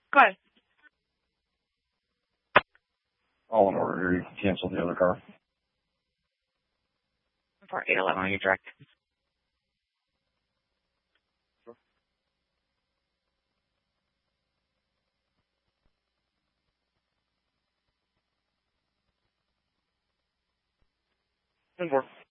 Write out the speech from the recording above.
Go ahead. All in order. You can cancel the other car. For 811 on your direct. Sure.